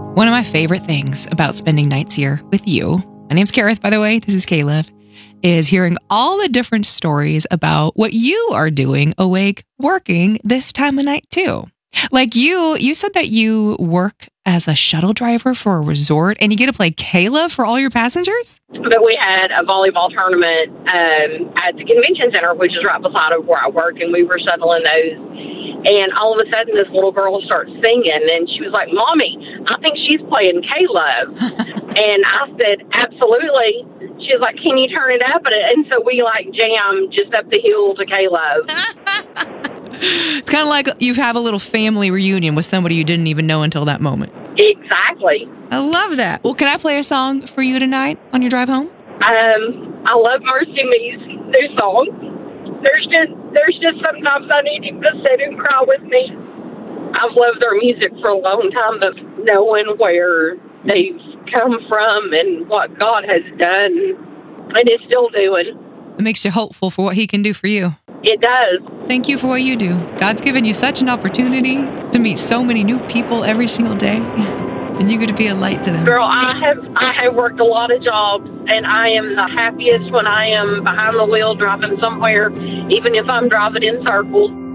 One of my favorite things about spending nights here with you, my name's Kareth, by the way, this is Caleb, is hearing all the different stories about what you are doing awake, working this time of night too. Like you said that you work as a shuttle driver for a resort and you get to play Kayla for all your passengers? But we had a volleyball tournament at the convention center, which is right beside of where I work, and we were shuttling those. And all of a sudden, this little girl starts singing, and she was like, "Mommy, I think she's playing Caleb." And I said, "Absolutely." She was like, "Can you turn it up?" And so we jammed just up the hill to Caleb. It's kind of like you have a little family reunion with somebody you didn't even know until that moment. Exactly. I love that. Well, can I play a song for you tonight on your drive home? I love Mercy Me's new song. There's just sometimes I need him to sit and cry with me. I've loved their music for a long time, but knowing where they've come from and what God has done and is still doing. It makes you hopeful for what he can do for you. It does. Thank you for what you do. God's given you such an opportunity to meet so many new people every single day, and you get to be a light to them. Girl, I have worked a lot of jobs, and I am the happiest when I am behind the wheel driving somewhere, even if I'm driving in circles.